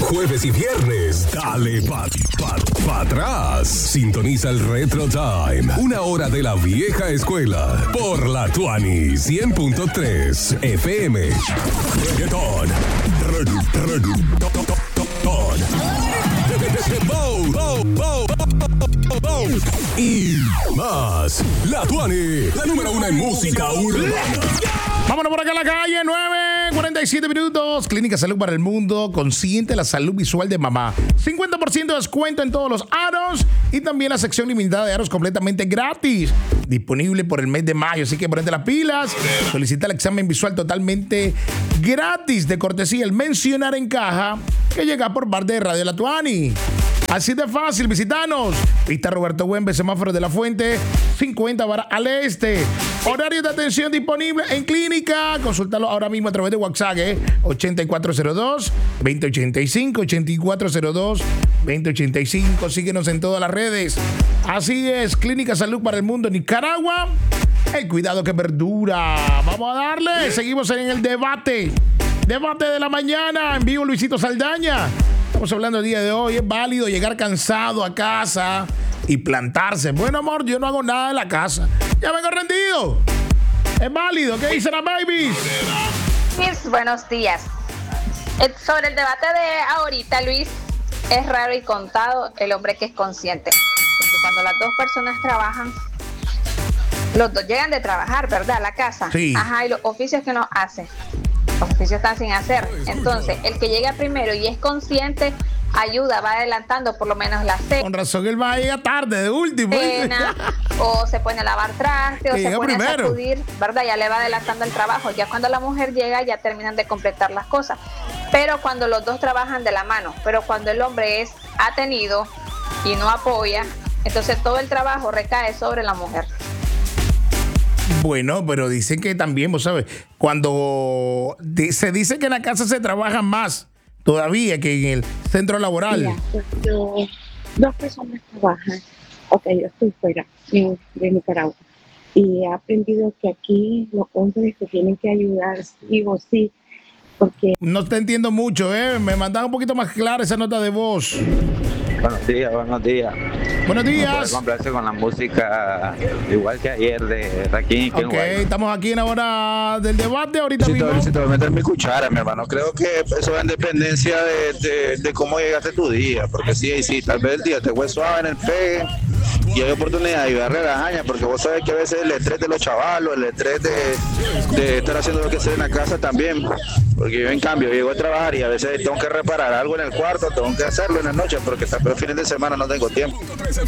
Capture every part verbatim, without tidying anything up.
jueves y viernes, dale pa, pa, pa atrás. Sintoniza el Retro Time, una hora de la vieja escuela, por la Tuani cien punto tres F M. Reggaeton, y más. La Tuani, la número uno en música urbana. Vámonos por acá a la calle, nueve cuarenta y siete minutos. Clínica Salud para el Mundo, consciente de la salud visual de mamá. cincuenta por ciento de descuento en todos los aros y también la sección limitada de aros completamente gratis. Disponible por el mes de mayo, así que ponete las pilas. Solicita el examen visual totalmente gratis de cortesía. El mencionar en caja que llega por parte de Radio La Tuani. Así de fácil, visitanos. Pista Roberto Güembe, semáforo de la Fuente, cincuenta varas al este. Horario de atención disponible en clínica. Consúltalo ahora mismo a través de WhatsApp, ¿eh? ochenta y cuatro cero dos, veinte ochenta y cinco, ochenta y cuatro cero dos, veinte ochenta y cinco. Síguenos en todas las redes. Así es, Clínica Salud para el Mundo, Nicaragua. El cuidado que perdura. Vamos a darle. Seguimos en el debate. Debate de la mañana. En vivo, Luisito Saldaña. Estamos hablando el día de hoy. Es válido llegar cansado a casa y plantarse. Bueno, amor, yo no hago nada en la casa. Ya vengo rendido. Es válido. ¿Qué dicen las babies? Mis buenos días. Eh, Sobre el debate de ahorita, Luis, es raro y contado el hombre que es consciente. Porque cuando las dos personas trabajan, los dos llegan de trabajar, ¿verdad? A la casa. Sí. Ajá, y los oficios que uno hace. Los oficios están sin hacer. Entonces, el que llega primero y es consciente, ayuda, va adelantando por lo menos la cena. Con razón, él va a llegar tarde, de último. Cena, o se pone a lavar traste, o Que se llega pone primero. a sacudir, ¿verdad? Ya le va adelantando el trabajo. Ya cuando la mujer llega, ya terminan de completar las cosas. Pero cuando los dos trabajan de la mano, pero cuando el hombre es atenido y no apoya, entonces todo el trabajo recae sobre la mujer. Bueno, pero dicen que también, vos sabes, cuando di- se dice que en la casa se trabaja más todavía que en el centro laboral. Mira, cuando dos personas trabajan, ok, yo estoy fuera de, de Nicaragua y he aprendido que aquí los hombres se tienen que ayudar sí o sí, porque No te entiendo mucho, ¿eh? Me mandan un poquito más clara esa nota de voz. Buenos días, buenos días. Buenos No puedo días. complacerse con la música igual que ayer de Raquín. Ok, estamos aquí en la hora del debate. Ahorita mismo. Si te voy a meter mi cuchara, mi hermano. Creo que eso va en dependencia de, de, de cómo llegaste tu día. Porque sí, sí, tal vez el día te fue suave en el pegue y hay oportunidad de ayudarle a la jaña. Porque vos sabés que a veces el estrés de los chavalos, el estrés de, de estar haciendo lo que sea en la casa también. Porque yo, en cambio, llego a trabajar y a veces tengo que reparar algo en el cuarto, tengo que hacerlo en la noche porque tal vez fines de semana no tengo tiempo.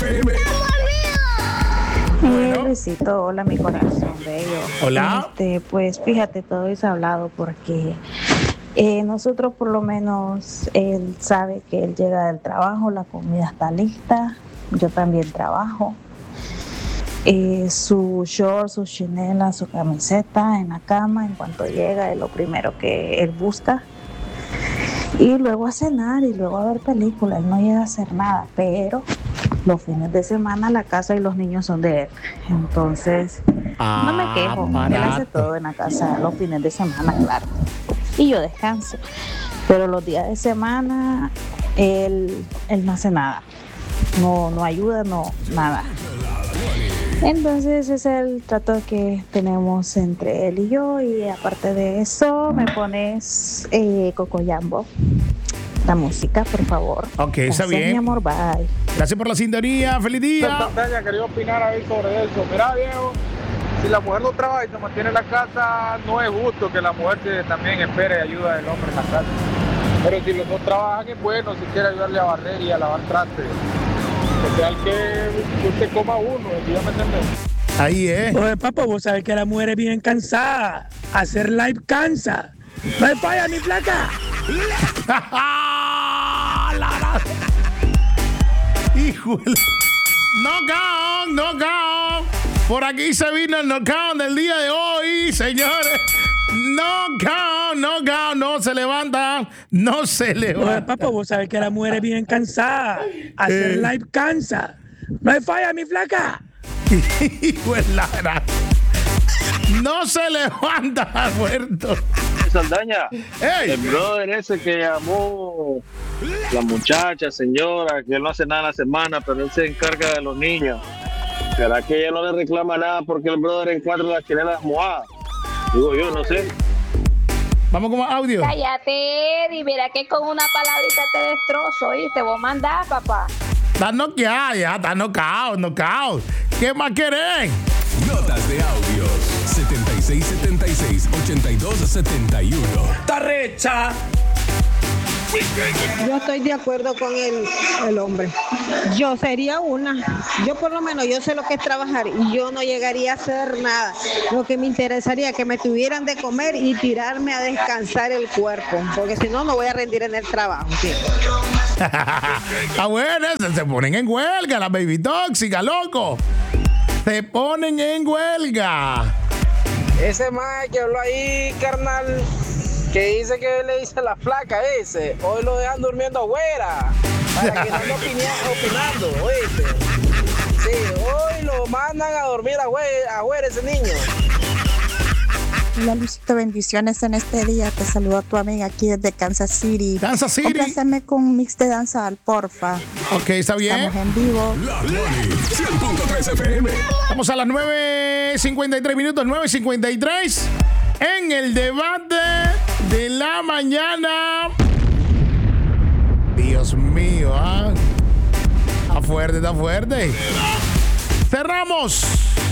Eh, Luisito, hola mi corazón bello. Hola. Este, pues fíjate, todo es hablado porque eh, nosotros por lo menos, él sabe que él llega del trabajo, la comida está lista, yo también trabajo. Eh, su short, su chinela, su camiseta en la cama, en cuanto llega es lo primero que él busca. Y luego a cenar y luego a ver películas, él no llega a hacer nada, pero los fines de semana la casa y los niños son de él. Entonces, no me quejo, él hace todo en la casa los fines de semana, claro. Y yo descanso. Pero los días de semana, él, él no hace nada. No, no ayuda, no, nada. Entonces ese es el trato que tenemos entre él y yo, y aparte de eso me pones eh, Cocoyambo, la música, por favor. Ok, está Gracias, bien. mi amor, bye. Gracias por la sintonía. Feliz día. Quería opinar ahí sobre eso. Mira, viejo, si la mujer no trabaja y se mantiene en la casa, no es justo que la mujer se, también espere ayuda del hombre en la casa. Pero si los dos trabajan, es bueno si quiere ayudarle a barrer y a lavar trastes. O sea, que usted coma uno, ¿sí me entiendes? Ahí, ¿eh? Oye, papá, vos sabés que la mujer es bien cansada. Hacer live cansa. No hay falla, mi flaca. Híjole. Knockout, knockout. Por aquí se vino el knockout del día de hoy, señores. Knockout, knockout. No se levanta, no se Oye, levanta. papá, vos sabés que la mujer es bien cansada. Hacer Eh. live cansa. No hay falla, mi flaca. Hijo de la gran- No se levanta, muerto. Saldaña, ¡Ey! el brother ese que llamó la muchacha, señora, que él no hace nada en la semana, pero él se encarga de los niños. ¿Será que ella no le reclama nada porque el brother encuentra las chilenas mojadas? Digo yo, no sé. Vamos con más audio. Cállate, Eddie, mira que con una palabrita te destrozo, ¿oíste? Vos mandás, papá. Está noqueado ya, está nocao, nocao. ¿Qué más querés? Notas de audios. setenta y seis setenta y seis, ochenta y dos setenta y uno. ¡Está recha! Yo estoy de acuerdo con el, el hombre. Yo sería una. Yo por lo menos, yo sé lo que es trabajar y yo no llegaría a hacer nada. Lo que me interesaría es que me tuvieran de comer y tirarme a descansar el cuerpo, porque si no, no voy a rendir en el trabajo. ¿Sí? Está bueno, se, se ponen en huelga, la baby tóxica, loco. Se ponen en huelga. Ese más que habló ahí, carnal, que dice que le dice la flaca ese, hoy lo dejan durmiendo afuera, para que no ande opinando, oíste. Sí, hoy lo mandan a dormir afuera, afuera ese niño. Hola Luisito, bendiciones en este día. Te saluda tu amiga aquí desde Kansas City. Kansas City. Compláceme con un mix de danza, porfa. Ok, está bien. Estamos en vivo. La Tuani, cien punto tres F M. Vamos a las nueve cincuenta y tres minutos, nueve cincuenta y tres. En el debate de la mañana. Dios mío, ¿ah? Está fuerte, está fuerte. Cerramos.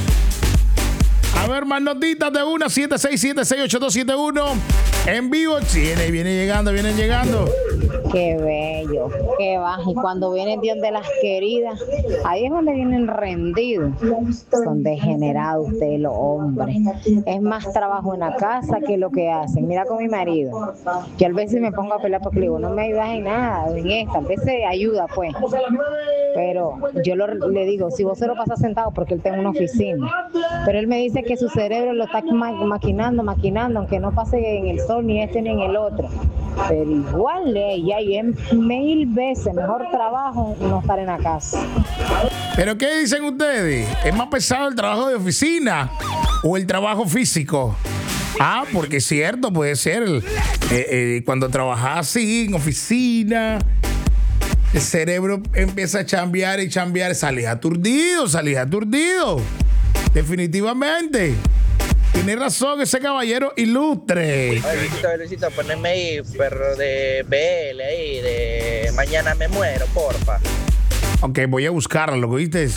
A ver, más notitas de una, siete seis siete seis ocho dos siete uno. En vivo, viene, viene llegando, vienen llegando. Qué bello, qué bajo. Y cuando vienen Dios de las queridas, ahí es donde vienen rendidos. Son degenerados ustedes los hombres. Es más trabajo en la casa que lo que hacen. Mira con mi marido. Yo a veces me pongo a pelear porque le digo, no me ayudas en nada, en esta. A veces ayuda, pues. Pero yo lo, le digo, si vos se lo pasas sentado, porque él tiene una oficina. Pero él me dice que su cerebro lo está ma- maquinando, maquinando, aunque no pase en el sol ni este ni en el otro. Pero igual, eh, ya y es mil veces mejor trabajo no estar en la casa. ¿Pero qué dicen ustedes? ¿Es más pesado el trabajo de oficina o el trabajo físico? Ah, porque es cierto, puede ser. El, eh, eh, cuando trabajas así en oficina, el cerebro empieza a chambear y chambear. Salís aturdido, salís aturdido. Definitivamente. Tiene razón ese caballero ilustre. Ay, Luisito, Luisito, poneme ahí, perro de B L ahí, de Mañana me muero, porfa. Ok, voy a buscarlo, ¿viste?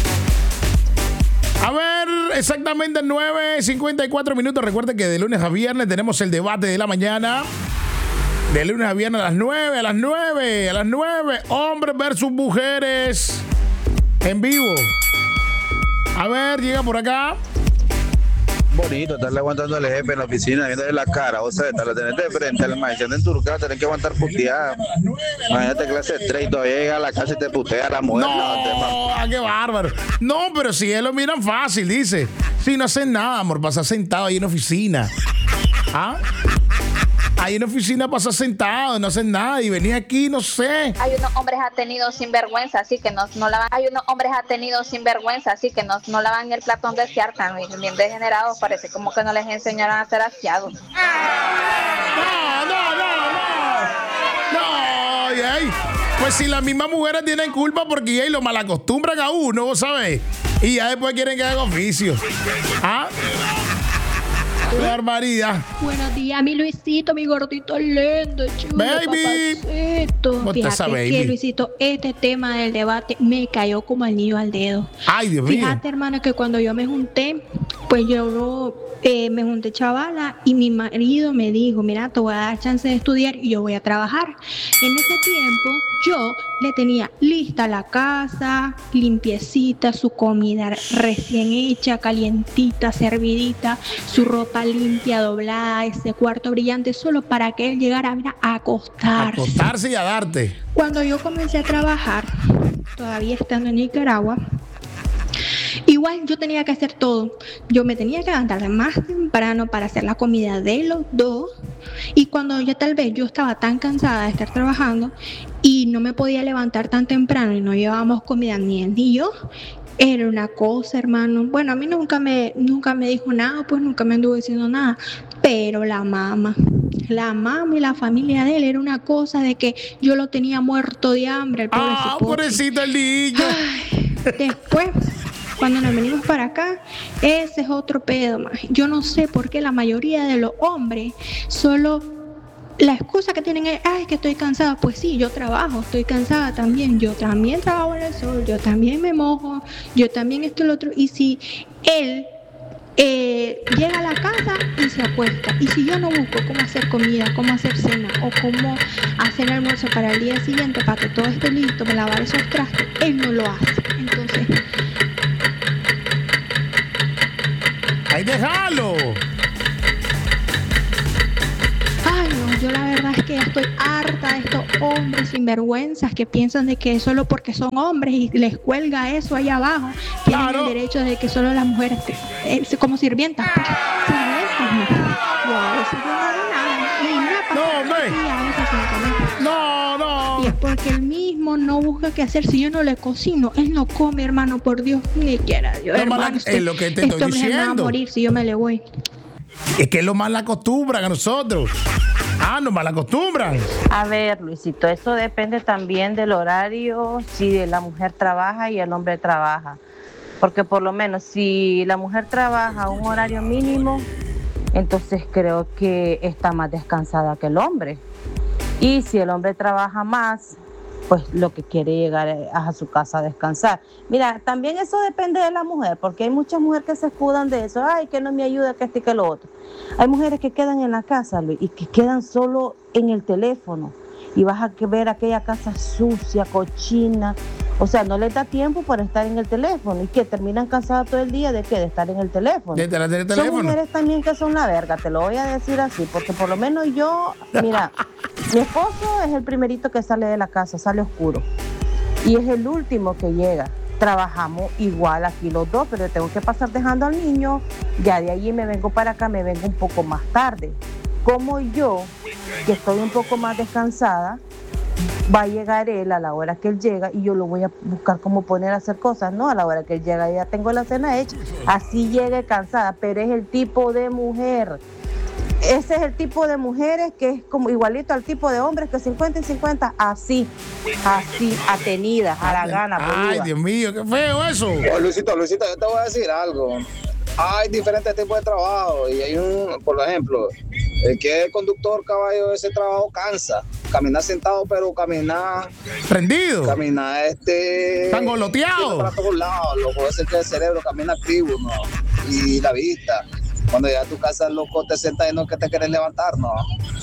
A ver, exactamente nueve cincuenta y cuatro minutos. Recuerden que de lunes a viernes tenemos el debate de la mañana. De lunes a viernes a las nueve, a las nueve, a las nueve. Hombres versus mujeres. En vivo. A ver, llega por acá. Bonito, estarle aguantando al jefe en la oficina, viéndole la cara, o sea, estarle tener de frente al maíz, en turca, tener que aguantar puteada. Imagínate clase tres y todavía llega a la casa y te putea a la mujer. No, no, qué bárbaro. No, pero si él lo miran fácil, dice. Si no hacen nada, amor, pasar sentado ahí en oficina. ¿Ah? Ahí en oficina pasas sentado, no hacen nada y venís aquí, no sé. Hay unos hombres atenidos sin vergüenza, así que no, no lavan. Hay unos hombres atenidos sin vergüenza, así que no, no lavan el platón de Ciartan, bien degenerados, parece como que no les enseñaron a ser aseados. No, no, no, no. No, y ahí, pues si las mismas mujeres tienen culpa porque ahí lo malacostumbran a uno, ¿vos sabés? Y ya después quieren que haga oficio. ¿Ah? ¡Qué barbaridad! Buenos días, mi Luisito, mi gordito lindo, chulo, baby. Papacito. ¿Cómo estás, Fíjate baby? que, Luisito, este tema del debate me cayó como anillo al dedo. Ay, Dios mío. Fíjate, hermano, que cuando yo me junté, pues yo eh, me junté chavala y mi marido me dijo, mira, te voy a dar chance de estudiar y yo voy a trabajar. En ese tiempo, yo le tenía lista la casa, limpiecita, su comida recién hecha, calientita, servidita, su ropa limpia, doblada, ese cuarto brillante, solo para que él llegara mira, a acostarse. Acostarse y a darte. Cuando yo comencé a trabajar, todavía estando en Nicaragua, igual yo tenía que hacer todo. Yo me tenía que levantar más temprano para hacer la comida de los dos. Y cuando yo tal vez yo estaba tan cansada de estar trabajando y no me podía levantar tan temprano y no llevábamos comida ni él ni yo, era una cosa, hermano. Bueno, a mí nunca me, nunca me dijo nada, pues nunca me anduvo diciendo nada. Pero la mamá, reclamamos y la familia de él era una cosa de que yo lo tenía muerto de hambre. El pobre Ah, cipote. pobrecito el niño. Ay, después, cuando nos venimos para acá, ese es otro pedo más. Yo no sé por qué la mayoría de los hombres solo... La excusa que tienen es, ay, que estoy cansada. Pues sí, yo trabajo, estoy cansada también. Yo también trabajo en el sol, yo también me mojo, yo también esto y lo otro. Y si él eh, llega a la casa y se acuesta, y si yo no busco cómo hacer comida, cómo hacer cena o cómo hacer almuerzo para el día siguiente para que todo esté listo, para lavar esos trastes, él no lo hace. Entonces... ¡Ay, déjalo! Ay, no, yo la verdad es que ya estoy harta de estos hombres sinvergüenzas que piensan de que solo porque son hombres y les cuelga eso ahí abajo, tienen Claro. el derecho de que solo las mujeres, te- eh, como sirvientas. Pues, sirvientas, no. Yo a veces yo no hago nada, ni una No, pasada hombre. aquí, a veces sin comer. No, no. Y es porque él mismo no busca qué hacer. Si yo no le cocino, él no come, hermano, por Dios, ni quiera. Yo, No, hermano, mala- este- es lo que te este estoy hombre se me va a diciendo. morir si yo me le voy. Es que lo mal acostumbran a nosotros. Ah, nos mal acostumbran. A ver, Luisito, eso depende también del horario, si la mujer trabaja y el hombre trabaja. Porque por lo menos si la mujer trabaja un horario mínimo, entonces creo que está más descansada que el hombre. Y si el hombre trabaja más, pues lo que quiere llegar es a su casa a descansar. Mira, también eso depende de la mujer, porque hay muchas mujeres que se escudan de eso, ay, que no me ayuda, que este y que lo otro. Hay mujeres que quedan en la casa, Luis, y que quedan solo en el teléfono, y vas a que ver aquella casa sucia, cochina, o sea, no les da tiempo para estar en el teléfono, y que terminan cansadas todo el día de qué, de estar en el teléfono. De estar en el Son teléfono. mujeres también que son la verga, te lo voy a decir así, porque por lo menos yo, mira, mi esposo es el primerito que sale de la casa, sale oscuro, y es el último que llega. Trabajamos igual aquí los dos, pero tengo que pasar dejando al niño, ya de allí me vengo para acá, me vengo un poco más tarde. Como yo, que estoy un poco más descansada, va a llegar él a la hora que él llega y yo lo voy a buscar cómo poner a hacer cosas, ¿no? A la hora que él llega ya tengo la cena hecha, así llegue cansada, pero es el tipo de mujer. Ese es el tipo de mujeres que es como igualito al tipo de hombres que cincuenta y cincuenta, así, así, atenidas, a la gana. Ay, boluda. Dios mío, qué feo eso. Oh, Luisito, Luisito, yo te voy a decir algo. Hay diferentes tipos de trabajo y hay un, por ejemplo, el que es conductor, caballo, ese trabajo cansa. Caminar sentado, pero caminar... Prendido. Caminar este... Sangoloteado. Para todos lados, loco. Ese que el cerebro camina activo, ¿no? Y la vista. Cuando llegas a tu casa, loco, te sentas y no que te quieres levantar, ¿no?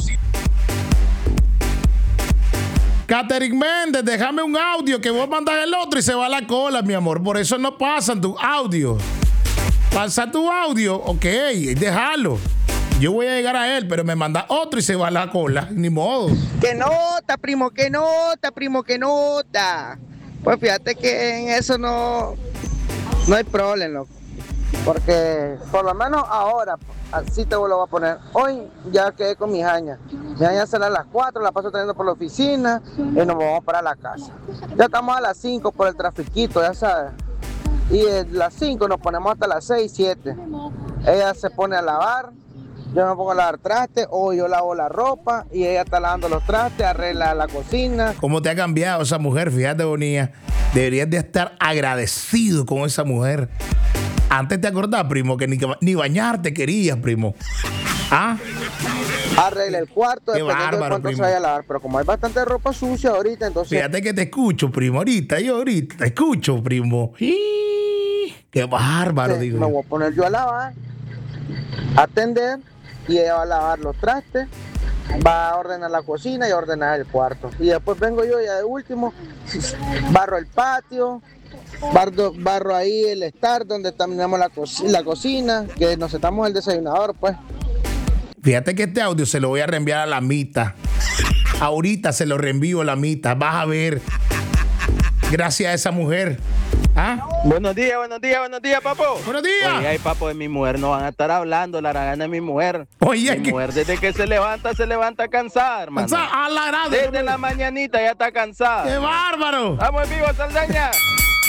Catherine Méndez, déjame un audio que vos mandas el otro y se va a la cola, mi amor. Por eso no pasan tus audios. Pasa tu audio, ok, déjalo. Yo voy a llegar a él, pero me manda otro y se va a la cola. Ni modo. Que nota, primo, que nota, primo, que nota. Pues fíjate que en eso no, no hay problema, loco. Porque por lo menos ahora, así te lo voy a poner. Hoy ya quedé con mis añas. Mis añas serán las cuatro, la paso teniendo por la oficina y nos vamos para la casa. Ya estamos a las cinco por el trafiquito, ya sabes. Y de las cinco nos ponemos hasta las seis, siete. Ella se pone a lavar, yo me pongo a lavar trastes, o yo lavo la ropa y ella está lavando los trastes, arregla la cocina. ¿Cómo te ha cambiado esa mujer? Fíjate, Bonilla. Deberías de estar agradecido con esa mujer. Antes te acordás, primo, que ni, ni bañarte querías, primo. ¿Ah? Arregla el cuarto, Qué dependiendo bárbaro, de cuánto primo. se vaya a lavar. Pero como hay bastante ropa sucia ahorita, entonces... Fíjate que te escucho, primo, ahorita, yo ahorita te escucho, primo. ¡Ih! Qué bárbaro, Sí, digo. me voy a poner yo a lavar, a atender, y ella va a lavar los trastes, va a ordenar la cocina y a ordenar el cuarto. Y después vengo yo ya de último, barro el patio, barro, barro ahí el estar donde terminamos la, co la cocina, que nos sentamos el desayunador, pues. Fíjate que este audio se lo voy a reenviar a la Mita. Ahorita se lo reenvío a la Mita. Vas a ver. Gracias a esa mujer. ¿Ah? Buenos días, buenos días, buenos días, papo. Buenos días. Oye, ay, papo, de mi mujer no van a estar hablando, la gana de mi mujer. Oye, mi ¿qué? mujer desde que se levanta, se levanta cansada, hermano. Cansada, a la grande. Desde la mañanita ya está cansada. ¡Qué bárbaro! ¡Vamos en vivo, Saldaña!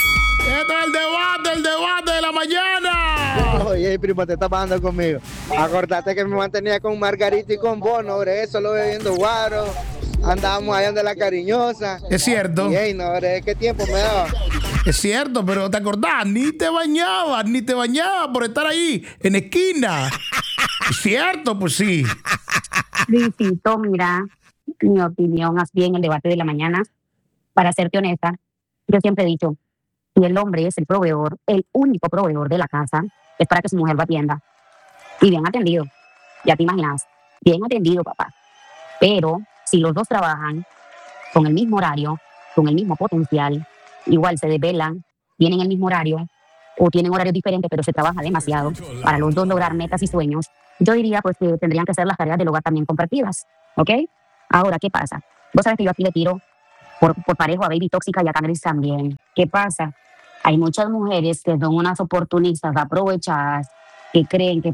Este es el debate, el debate de la mañana. Oye, primo, te estás bajando conmigo. Acordate que me mantenía con Margarita y con vos, no, bre, solo bebiendo guaro. Andábamos allá de la cariñosa. Es cierto. Y, ey, no, bre, ¿qué tiempo me daba? Es cierto, pero te acordás, ni te bañabas, ni te bañabas por estar ahí, en esquina. Es cierto, pues sí. Luisito, mira, mi opinión así en el debate de la mañana, para serte honesta, yo siempre he dicho, si el hombre es el proveedor, el único proveedor de la casa, es para que su mujer lo atienda. Y bien atendido, ya te imaginas, bien atendido, papá. Pero si los dos trabajan con el mismo horario, con el mismo potencial, igual se desvelan, tienen el mismo horario o tienen horarios diferentes, pero se trabaja demasiado para los dos lograr metas y sueños, yo diría pues que tendrían que ser las tareas del hogar también compartidas, ¿ok? Ahora, ¿qué pasa? Vos sabés que yo aquí le tiro por, por parejo a Baby Tóxica y a Cangris también. ¿Qué pasa? Hay muchas mujeres que son unas oportunistas aprovechadas que creen que